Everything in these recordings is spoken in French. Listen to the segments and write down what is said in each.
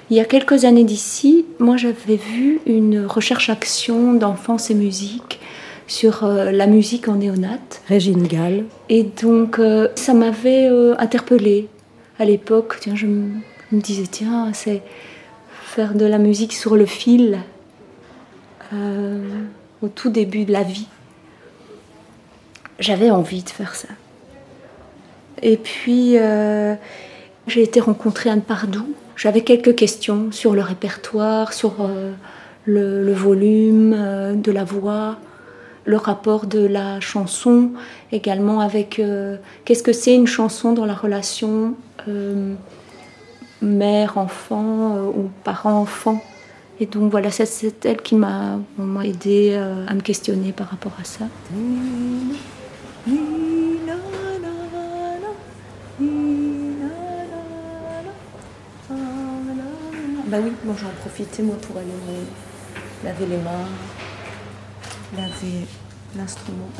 Il y a quelques années d'ici, moi j'avais vu une recherche-action d'enfance et musique sur la musique en néonate. Régine Gall. Et donc ça m'avait interpellée à l'époque. Tiens, je me disais, tiens, c'est faire de la musique sur le fil au tout début de la vie. J'avais envie de faire ça. Et puis, j'ai été rencontrer Anne Pardou. J'avais quelques questions sur le répertoire, sur le volume de la voix, le rapport de la chanson, également avec qu'est-ce que c'est une chanson dans la relation mère-enfant ou parent-enfant. Et donc voilà, c'est elle qui m'a aidée à me questionner par rapport à ça. Bah oui, moi j'en profitais pour aller me laver les mains, laver l'instrument.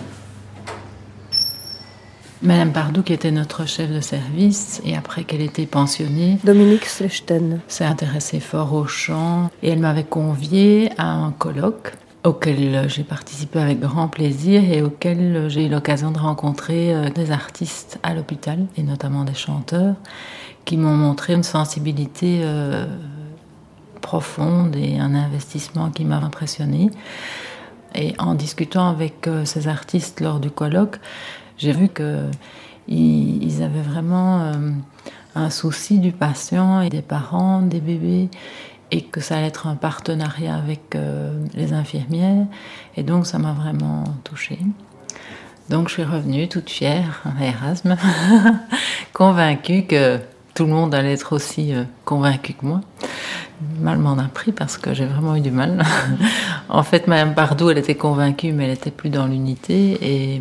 Madame Pardou, qui était notre chef de service, et après qu'elle était pensionnée, Dominique Slechten s'est intéressée fort au chant, et elle m'avait conviée à un colloque auquel j'ai participé avec grand plaisir et auquel j'ai eu l'occasion de rencontrer des artistes à l'hôpital, et notamment des chanteurs, qui m'ont montré une sensibilité profonde et un investissement qui m'a impressionnée. Et en discutant avec ces artistes lors du colloque, j'ai vu qu'ils avaient vraiment un souci du patient et des parents, des bébés, et que ça allait être un partenariat avec les infirmières. Et donc ça m'a vraiment touchée. Donc je suis revenue toute fière à Erasme, convaincue que tout le monde allait être aussi convaincu que moi. Mal m'en a pris parce que j'ai vraiment eu du mal. En fait, Madame Pardou, elle était convaincue, mais elle n'était plus dans l'unité. Et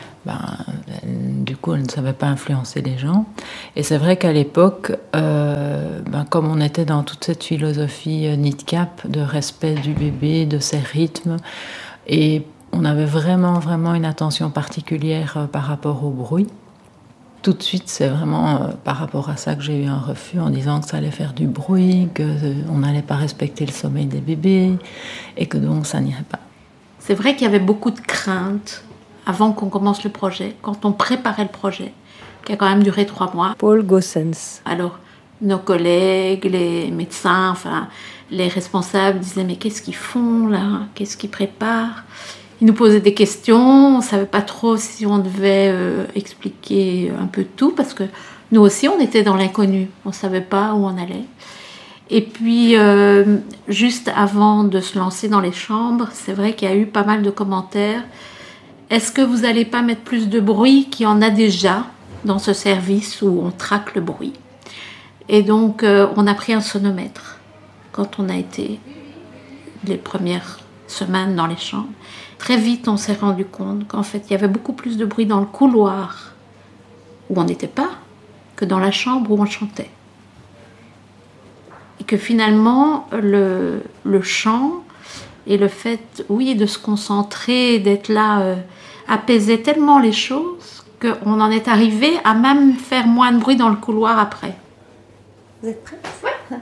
du coup, elle ne savait pas influencer les gens. Et c'est vrai qu'à l'époque, comme on était dans toute cette philosophie NIDCAP, de respect du bébé, de ses rythmes, et on avait vraiment, vraiment une attention particulière par rapport au bruit. Tout de suite, c'est vraiment par rapport à ça que j'ai eu un refus en disant que ça allait faire du bruit, qu'on n'allait pas respecter le sommeil des bébés et que donc ça n'irait pas. C'est vrai qu'il y avait beaucoup de craintes avant qu'on commence le projet, quand on préparait le projet, qui a quand même duré 3 mois. Paul Gossens. Alors, nos collègues, les médecins, enfin, les responsables disaient « Mais qu'est-ce qu'ils font là ? Qu'est-ce qu'ils préparent ?» Ils nous posaient des questions, on ne savait pas trop si on devait expliquer un peu tout, parce que nous aussi, on était dans l'inconnu, on ne savait pas où on allait. Et puis, juste avant de se lancer dans les chambres, c'est vrai qu'il y a eu pas mal de commentaires. Est-ce que vous n'allez pas mettre plus de bruit qu'il y en a déjà dans ce service où on traque le bruit ? Et donc, on a pris un sonomètre quand on a été les premières semaines dans les chambres. Très vite, on s'est rendu compte qu'en fait, il y avait beaucoup plus de bruit dans le couloir où on n'était pas que dans la chambre où on chantait. Et que finalement, le chant et le fait, oui, de se concentrer, d'être là, apaisait tellement les choses qu'on en est arrivé à même faire moins de bruit dans le couloir après. Vous êtes prêts ? Ouais.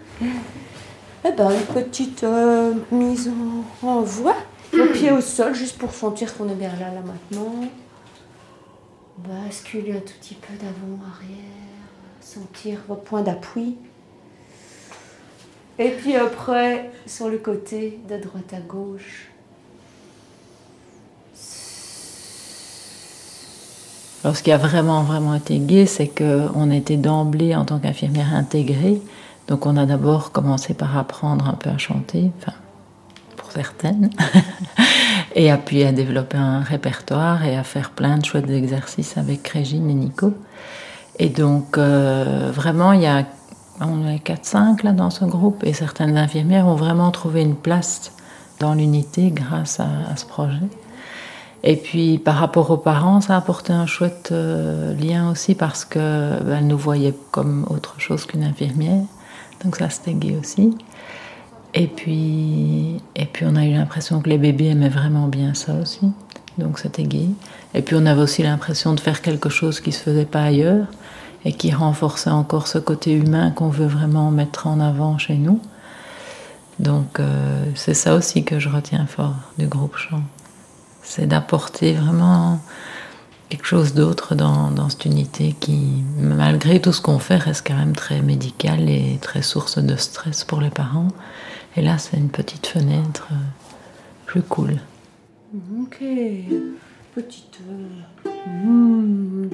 Une petite mise en voix. Le pied au sol, juste pour sentir qu'on est bien là maintenant. Basculer un tout petit peu d'avant, arrière. Sentir vos points d'appui. Et puis après, sur le côté, de droite à gauche. Alors, ce qui a vraiment, vraiment été gai, c'est qu'on était d'emblée en tant qu'infirmière intégrée. Donc, on a d'abord commencé par apprendre un peu à chanter, enfin, pour certaines, et puis à développer un répertoire et à faire plein de chouettes exercices avec Régine et Nico. Et donc, vraiment, on est 4-5 là dans ce groupe, et certaines infirmières ont vraiment trouvé une place dans l'unité grâce à ce projet. Et puis, par rapport aux parents, ça a apporté un chouette lien aussi parce qu'elles nous voyaient comme autre chose qu'une infirmière. Donc ça, c'était gai aussi. Et puis, on a eu l'impression que les bébés aimaient vraiment bien ça aussi. Donc c'était gai. Et puis, on avait aussi l'impression de faire quelque chose qui ne se faisait pas ailleurs. et qui renforçait encore ce côté humain qu'on veut vraiment mettre en avant chez nous. Donc c'est ça aussi que je retiens fort du groupe chant. C'est d'apporter vraiment quelque chose d'autre dans cette unité qui, malgré tout ce qu'on fait, reste quand même très médicale et très source de stress pour les parents. Et là, c'est une petite fenêtre plus cool. Ok, petite...